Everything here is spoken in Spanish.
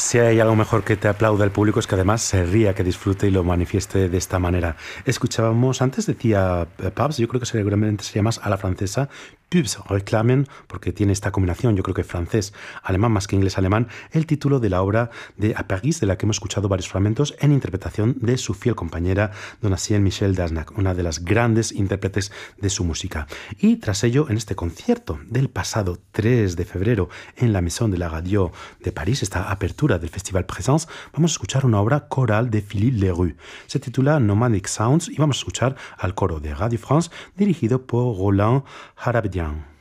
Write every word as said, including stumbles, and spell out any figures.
Si hay algo mejor que te aplauda el público es que además se ría, que disfrute y lo manifieste de esta manera. Escuchábamos, antes decía pubs, yo creo que seguramente sería más a la francesa, pubs reclamen, porque tiene esta combinación, yo creo que francés, alemán más que inglés alemán, el título de la obra de A Paris, de la que hemos escuchado varios fragmentos en interpretación de su fiel compañera Donatien Michel d'Asnac, una de las grandes intérpretes de su música. Y tras ello, en este concierto del pasado tres de febrero en la Maison de la Radio de París, esta apertura del Festival Présence, vamos a escuchar una obra coral de Philippe Leroux. Se titula Nomadic Sounds y vamos a escuchar al coro de Radio France dirigido por Roland Harabedian.